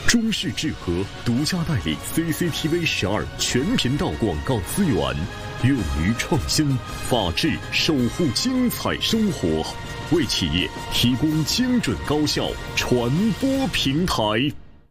中视智和独家代理 CCTV12全频道广告资源，勇于创新，法治守护精彩生活，为企业提供精准高效传播平台。